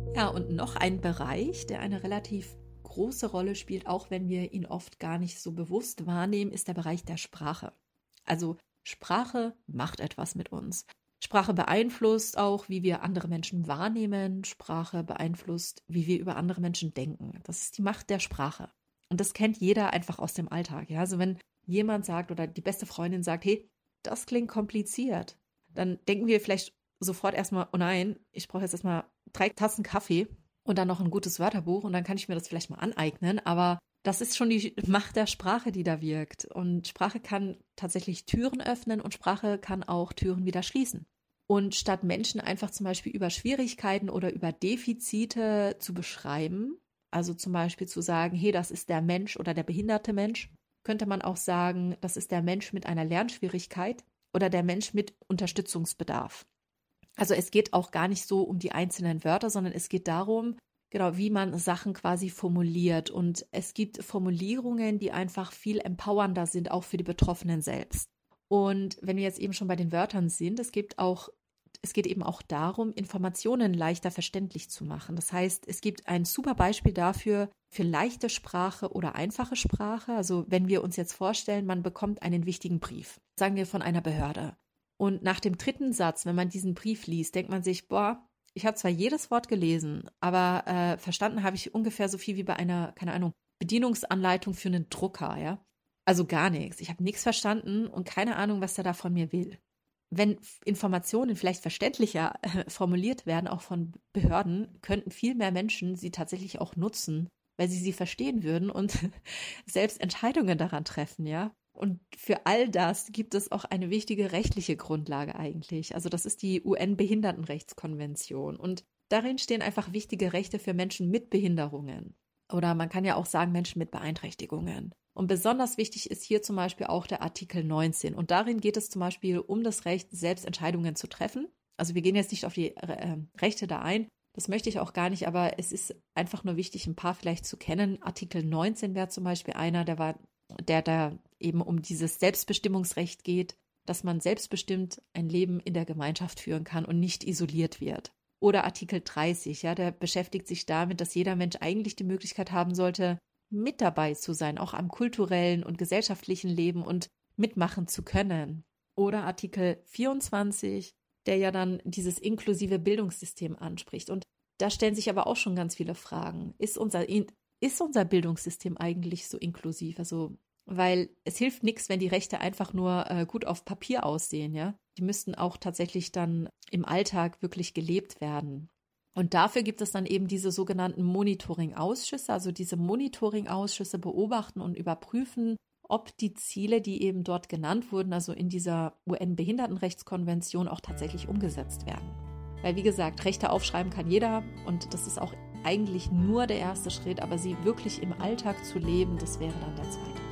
Ja, und noch ein Bereich, der eine relativ große Rolle spielt, auch wenn wir ihn oft gar nicht so bewusst wahrnehmen, ist der Bereich der Sprache. Also Sprache macht etwas mit uns. Sprache beeinflusst auch, wie wir andere Menschen wahrnehmen. Sprache beeinflusst, wie wir über andere Menschen denken. Das ist die Macht der Sprache. Und das kennt jeder einfach aus dem Alltag. Ja? Also wenn jemand sagt oder die beste Freundin sagt, hey, das klingt kompliziert, dann denken wir vielleicht sofort erstmal, oh nein, ich brauche jetzt erstmal 3 Tassen Kaffee und dann noch ein gutes Wörterbuch und dann kann ich mir das vielleicht mal aneignen. Aber das ist schon die Macht der Sprache, die da wirkt. Und Sprache kann tatsächlich Türen öffnen und Sprache kann auch Türen wieder schließen. Und statt Menschen einfach zum Beispiel über Schwierigkeiten oder über Defizite zu beschreiben, also zum Beispiel zu sagen, hey, das ist der Mensch oder der behinderte Mensch, könnte man auch sagen, das ist der Mensch mit einer Lernschwierigkeit oder der Mensch mit Unterstützungsbedarf. Also es geht auch gar nicht so um die einzelnen Wörter, sondern es geht darum, genau, wie man Sachen quasi formuliert. Und es gibt Formulierungen, die einfach viel empowernder sind, auch für die Betroffenen selbst. Und wenn wir jetzt eben schon bei den Wörtern sind, es geht eben auch darum, Informationen leichter verständlich zu machen. Das heißt, es gibt ein super Beispiel dafür, für leichte Sprache oder einfache Sprache. Also wenn wir uns jetzt vorstellen, man bekommt einen wichtigen Brief, sagen wir von einer Behörde. Und nach dem 3. Satz, wenn man diesen Brief liest, denkt man sich, boah, ich habe zwar jedes Wort gelesen, aber verstanden habe ich ungefähr so viel wie bei einer, keine Ahnung, Bedienungsanleitung für einen Drucker, ja. Also gar nichts. Ich habe nichts verstanden und keine Ahnung, was der da von mir will. Wenn Informationen vielleicht verständlicher formuliert werden, auch von Behörden, könnten viel mehr Menschen sie tatsächlich auch nutzen, weil sie verstehen würden und selbst Entscheidungen daran treffen, ja. Und für all das gibt es auch eine wichtige rechtliche Grundlage eigentlich. Also das ist die UN-Behindertenrechtskonvention. Und darin stehen einfach wichtige Rechte für Menschen mit Behinderungen. Oder man kann ja auch sagen Menschen mit Beeinträchtigungen. Und besonders wichtig ist hier zum Beispiel auch der Artikel 19. Und darin geht es zum Beispiel um das Recht, selbst Entscheidungen zu treffen. Also wir gehen jetzt nicht auf die Rechte da ein. Das möchte ich auch gar nicht, aber es ist einfach nur wichtig, ein paar vielleicht zu kennen. Artikel 19 wäre zum Beispiel einer, der da eben um dieses Selbstbestimmungsrecht geht, dass man selbstbestimmt ein Leben in der Gemeinschaft führen kann und nicht isoliert wird. Oder Artikel 30, ja, der beschäftigt sich damit, dass jeder Mensch eigentlich die Möglichkeit haben sollte, mit dabei zu sein, auch am kulturellen und gesellschaftlichen Leben und mitmachen zu können. Oder Artikel 24, der ja dann dieses inklusive Bildungssystem anspricht. Und da stellen sich aber auch schon ganz viele Fragen. Ist unser Bildungssystem eigentlich so inklusiv? Also, weil es hilft nichts, wenn die Rechte einfach nur gut auf Papier aussehen, ja. Die müssten auch tatsächlich dann im Alltag wirklich gelebt werden. Und dafür gibt es dann eben diese sogenannten Monitoring-Ausschüsse. Also diese Monitoring-Ausschüsse beobachten und überprüfen, ob die Ziele, die eben dort genannt wurden, also in dieser UN-Behindertenrechtskonvention auch tatsächlich umgesetzt werden. Weil wie gesagt, Rechte aufschreiben kann jeder und das ist auch eigentlich nur der erste Schritt, aber sie wirklich im Alltag zu leben, das wäre dann der zweite.